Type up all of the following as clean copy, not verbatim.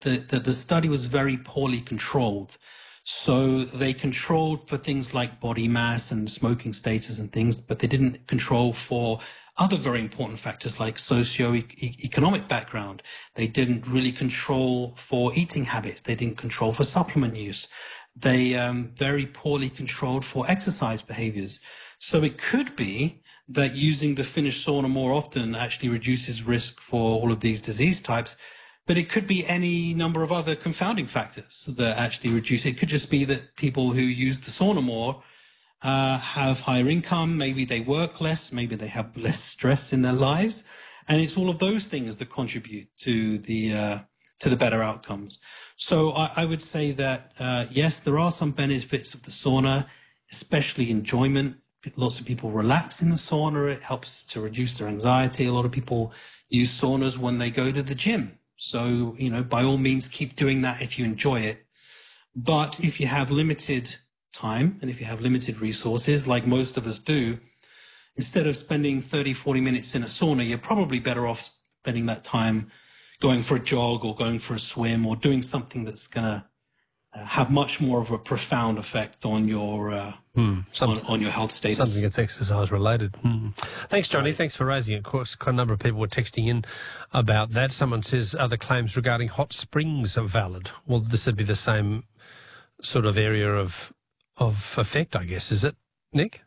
the study was very poorly controlled. So they controlled for things like body mass and smoking status and things, but they didn't control for other very important factors like socio-economic background. They didn't really control for eating habits. They didn't control for supplement use. They very poorly controlled for exercise behaviors. So it could be that using the Finnish sauna more often actually reduces risk for all of these disease types. But it could be any number of other confounding factors that actually reduce it. It could just be that people who use the sauna more have higher income, maybe they work less, maybe they have less stress in their lives. And it's all of those things that contribute to the better outcomes. So I would say that, yes, there are some benefits of the sauna, especially enjoyment. Lots of people relax in the sauna. It helps to reduce their anxiety. A lot of people use saunas when they go to the gym. So, you know, by all means, keep doing that if you enjoy it. But if you have limited time and if you have limited resources, like most of us do, instead of spending 30, 40 minutes in a sauna, you're probably better off spending that time going for a jog or going for a swim or doing something that's going to have much more of a profound effect on your on your health status. Something that's exercise related. Thanks, Johnny. Right. Thanks for raising it. Of course, quite a number of people were texting in about that. Someone says other claims regarding hot springs are valid. Well, this would be the same sort of area of effect, I guess. Is it, Nick?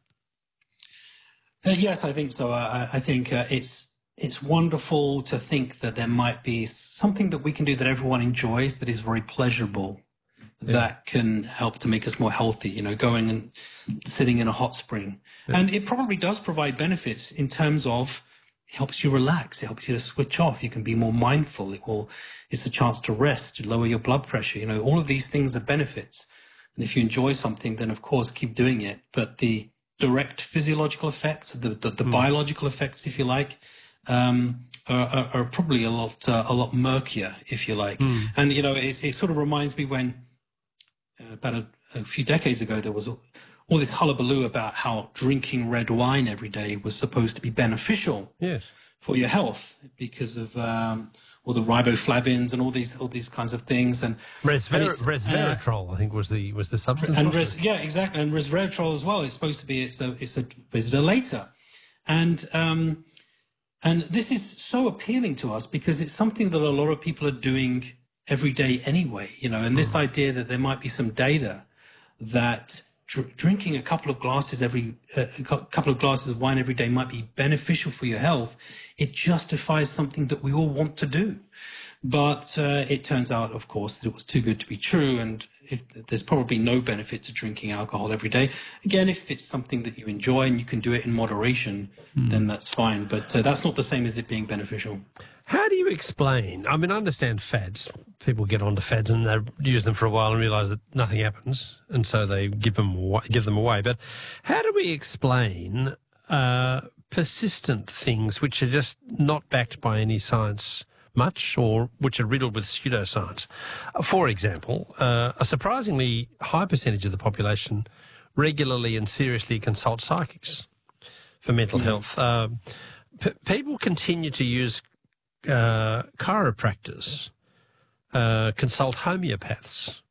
Yes, I think so. I think it's wonderful to think that there might be something that we can do that everyone enjoys that is very pleasurable. Yeah. That can help to make us more healthy, you know, going and sitting in a hot spring. Yeah. And it probably does provide benefits in terms of it helps you relax. It helps you to switch off. You can be more mindful. It's a chance to rest, to lower your blood pressure. You know, all of these things are benefits. And if you enjoy something, then of course keep doing it. But the direct physiological effects, the biological effects, if you like, are probably a lot murkier, if you like. And, you know, it sort of reminds me when, about a few decades ago, there was all this hullabaloo about how drinking red wine every day was supposed to be beneficial for your health because of all the riboflavins and all these kinds of things. And resveratrol, I think, was the substance. And exactly, and resveratrol as well. It's supposed to be it's a vasodilator, and this is so appealing to us because it's something that a lot of people are doing every day anyway, you know, and this idea that there might be some data that drinking a couple of glasses of wine every day might be beneficial for your health, it justifies something that we all want to do. But it turns out, of course, that it was too good to be true, and there's probably no benefit to drinking alcohol every day. Again, if it's something that you enjoy and you can do it in moderation, then that's fine. But that's not the same as it being beneficial. How do you explain? I mean, I understand fads. People get onto fads and they use them for a while and realise that nothing happens, and so they give them away. But how do we explain persistent things which are just not backed by any science much, or which are riddled with pseudoscience? For example, a surprisingly high percentage of the population regularly and seriously consult psychics for mental health. People continue to use chiropractors, consult homeopaths,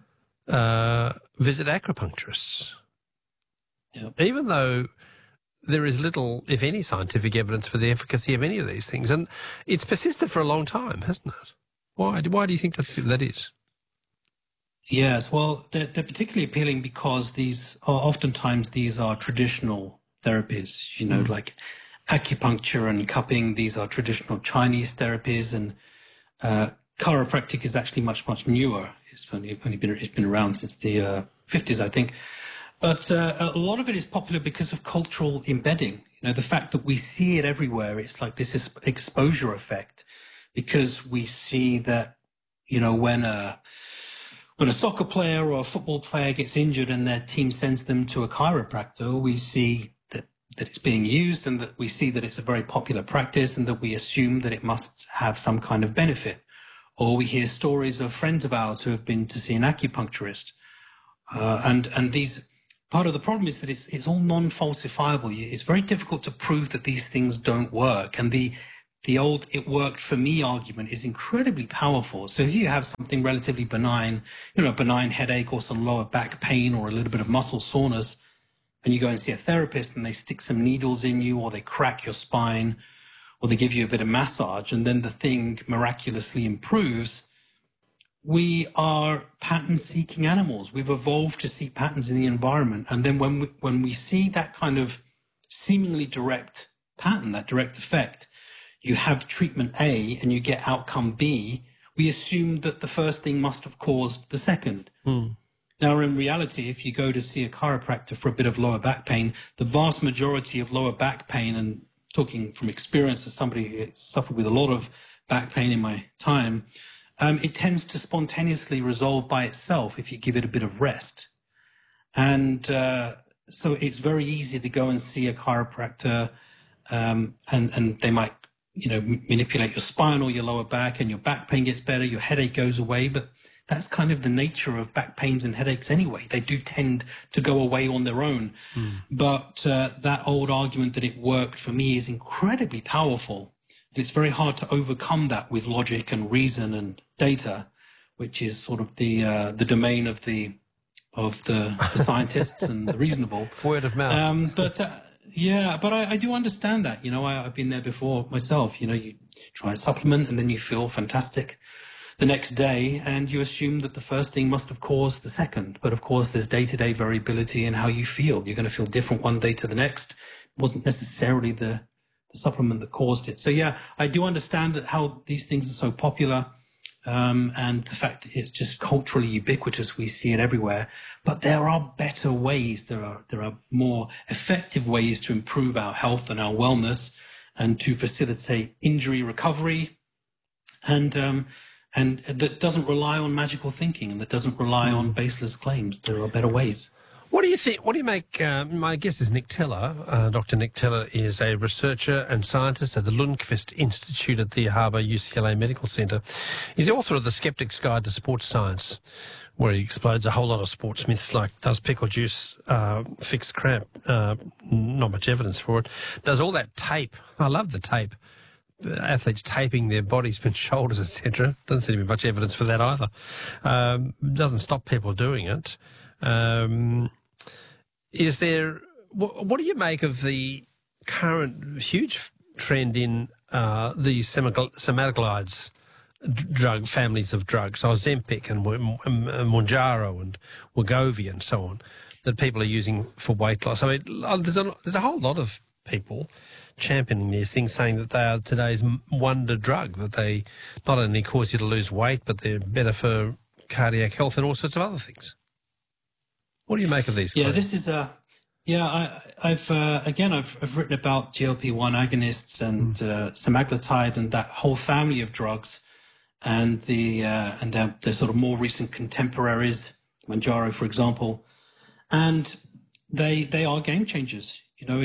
visit acupuncturists, even though there is little, if any, scientific evidence for the efficacy of any of these things. And it's persisted for a long time, hasn't it? Why do you think that is? Yes, well, they're particularly appealing because these are traditional therapies, you know, like acupuncture and cupping. These are traditional Chinese therapies, and chiropractic is actually much newer. It's been around since the 50s, I think. But a lot of it is popular because of cultural embedding. You know, the fact that we see it everywhere. It's like this is exposure effect, because we see that, you know, when a soccer player or a football player gets injured and their team sends them to a chiropractor, we see that it's being used, and that we see that it's a very popular practice, and that we assume that it must have some kind of benefit. Or we hear stories of friends of ours who have been to see an acupuncturist. And these, part of the problem is that it's all non-falsifiable. It's very difficult to prove that these things don't work. And the the old "it worked for me" argument is incredibly powerful. So if you have something relatively benign, a benign headache or some lower back pain or a little bit of muscle soreness, and you go and see a therapist and they stick some needles in you or they crack your spine or they give you a bit of massage and then the thing miraculously improves, we are pattern-seeking animals. We've evolved to see patterns in the environment. And then when we see that kind of seemingly direct pattern, that direct effect, you have treatment A and you get outcome B, we assume that the first thing must have caused the second. Now, in reality, if you go to see a chiropractor for a bit of lower back pain, the vast majority of lower back pain, and talking from experience as somebody who suffered with a lot of back pain in my time, it tends to spontaneously resolve by itself if you give it a bit of rest. And so it's very easy to go and see a chiropractor and they might manipulate your spine or your lower back and your back pain gets better, your headache goes away. But that's kind of the nature of back pains and headaches anyway. They do tend to go away on their own. But that old argument that it worked for me is incredibly powerful. And it's very hard to overcome that with logic and reason and data, which is sort of the domain of the scientists and the reasonable. Word of mouth. But I do understand that. I've been there before myself. You try a supplement and then you feel fantastic the next day and you assume that the first thing must have caused the second. But of course, there's day-to-day variability in how you feel. You're going to feel different one day to the next. It wasn't necessarily the supplement that caused it. So yeah, I do understand that how these things are so popular, and the fact that it's just culturally ubiquitous. We see it everywhere. But there are better ways. There are more effective ways to improve our health and our wellness, and to facilitate injury recovery, and that doesn't rely on magical thinking and that doesn't rely on baseless claims. There are better ways. What do you think? What do you make? My guest is Nick Teller. Dr. Nick Teller is a researcher and scientist at the Lundquist Institute at the Harbour UCLA Medical Centre. He's the author of The Skeptic's Guide to Sports Science, where he explodes a whole lot of sports myths like, does pickle juice fix cramp? Not much evidence for it. Does all that tape? I love the tape. Athletes taping their bodies and shoulders, etc. Doesn't seem to be much evidence for that either. Doesn't stop people doing it. Is there? What do you make of the current huge trend in these semaglutides drug families of drugs, Ozempic and Mounjaro and Wegovy and so on, that people are using for weight loss? I mean, there's a whole lot of people championing these things, saying that they are today's wonder drug, that they not only cause you to lose weight, but they're better for cardiac health and all sorts of other things. What do you make of these claims? Yeah, this is I've written about GLP-1 agonists and semaglutide and that whole family of drugs, and their sort of more recent contemporaries, Mounjaro, for example, and they are game changers.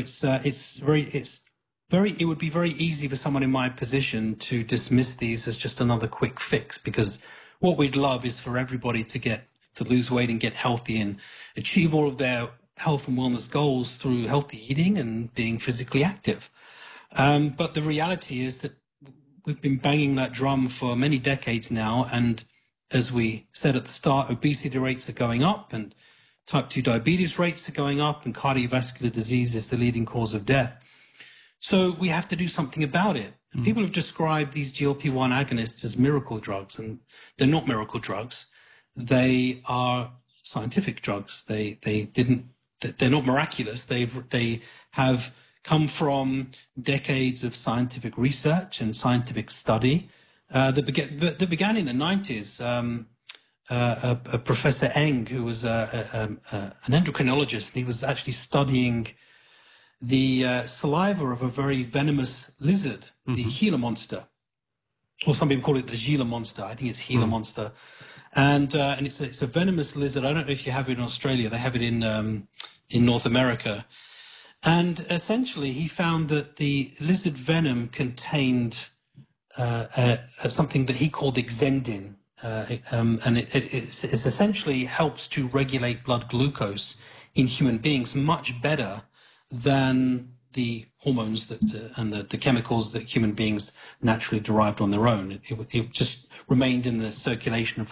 It would be very easy for someone in my position to dismiss these as just another quick fix, because what we'd love is for everybody to lose weight and get healthy and achieve all of their health and wellness goals through healthy eating and being physically active. But the reality is that we've been banging that drum for many decades now. And as we said at the start, obesity rates are going up and type 2 diabetes rates are going up and cardiovascular disease is the leading cause of death. So we have to do something about it. And people have described these GLP-1 agonists as miracle drugs, and they're not miracle drugs. They are scientific drugs. They're not miraculous. They have come from decades of scientific research and scientific study that began in the 90s. Professor Eng, who was an endocrinologist, and he was actually studying the saliva of a very venomous lizard, the Gila monster, or some people call it the Gila monster. I think it's Gila monster. And it's a venomous lizard. I don't know if you have it in Australia. They have it in North America. And essentially, he found that the lizard venom contained something that he called exendin, and it essentially helps to regulate blood glucose in human beings much better than the hormones that and the chemicals that human beings naturally derived on their own. It just remained in the circulation for